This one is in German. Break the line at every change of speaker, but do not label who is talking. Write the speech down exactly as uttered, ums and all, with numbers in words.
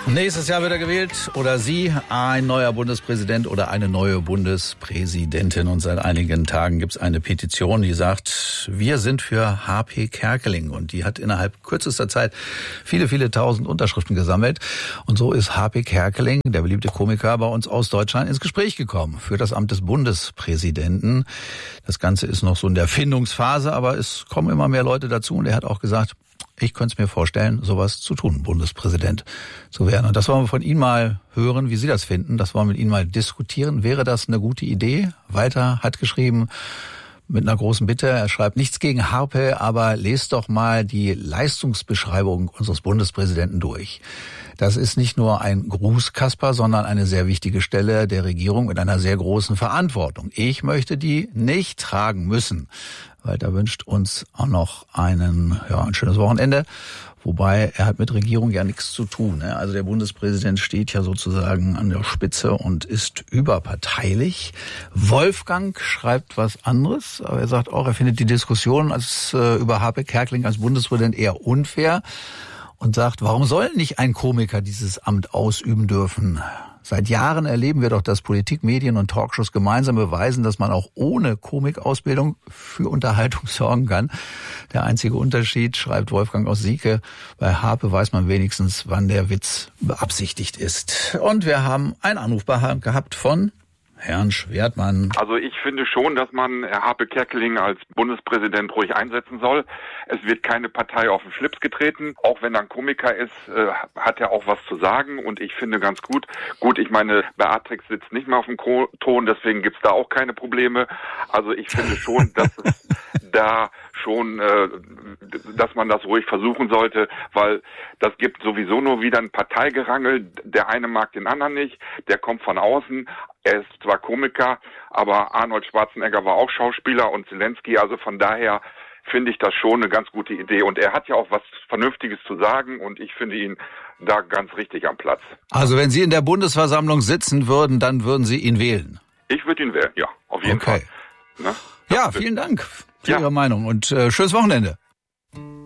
Nächstes Jahr wird er gewählt oder sie, ein neuer Bundespräsident oder eine neue Bundespräsidentin. Und seit einigen Tagen gibt es eine Petition, die sagt, wir sind für H P Kerkeling. Und die hat innerhalb kürzester Zeit viele, viele tausend Unterschriften gesammelt. Und so ist H P Kerkeling, der beliebte Komiker, bei uns aus Deutschland ins Gespräch gekommen für das Amt des Bundespräsidenten. Das Ganze ist noch so in der Findungsphase, aber es kommen immer mehr Leute dazu. Und er hat auch gesagt, ich könnte es mir vorstellen, sowas zu tun, Bundespräsident zu werden. Und das wollen wir von Ihnen mal hören, wie Sie das finden. Das wollen wir mit Ihnen mal diskutieren. Wäre das eine gute Idee? Walter hat geschrieben mit einer großen Bitte. Er schreibt, nichts gegen Harpe, aber lest doch mal die Leistungsbeschreibung unseres Bundespräsidenten durch. Das ist nicht nur ein Grußkasper, sondern eine sehr wichtige Stelle der Regierung mit einer sehr großen Verantwortung. Ich möchte die nicht tragen müssen. Walter wünscht uns auch noch einen, ja, ein schönes Wochenende. Wobei er hat mit Regierung ja nichts zu tun. Also der Bundespräsident steht ja sozusagen an der Spitze und ist überparteilich. Wolfgang schreibt was anderes, aber er sagt auch, er findet die Diskussion als, äh, über H P Kerkeling als Bundespräsident eher unfair und sagt, warum soll nicht ein Komiker dieses Amt ausüben dürfen? Seit Jahren erleben wir doch, dass Politik, Medien und Talkshows gemeinsam beweisen, dass man auch ohne Komikausbildung für Unterhaltung sorgen kann. Der einzige Unterschied, schreibt Wolfgang aus Sieke, bei Harpe weiß man wenigstens, wann der Witz beabsichtigt ist. Und wir haben einen Anruf gehabt von Herrn Schwertmann.
Also ich finde schon, dass man H P Kerkeling als Bundespräsident ruhig einsetzen soll. Es wird keine Partei auf den Schlips getreten. Auch wenn er ein Komiker ist, äh, hat er auch was zu sagen. Und ich finde ganz gut, gut, ich meine, Beatrix sitzt nicht mehr auf dem Thron, deswegen gibt's da auch keine Probleme. Also ich finde schon, dass es da schon, äh, dass man das ruhig versuchen sollte, weil das gibt sowieso nur wieder ein Parteigerangel. Der eine mag den anderen nicht, der kommt von außen. Er ist zwar Komiker, aber Arnold Schwarzenegger war auch Schauspieler und Zelensky, also von daher finde ich das schon eine ganz gute Idee. Und er hat ja auch was Vernünftiges zu sagen und ich finde ihn da ganz richtig am Platz.
Also wenn Sie in der Bundesversammlung sitzen würden, dann würden Sie ihn wählen?
Ich würde ihn wählen, ja, auf jeden
okay.
Fall. Ne?
Ja, vielen Dank für
ja.
Ihre Meinung und äh, schönes Wochenende.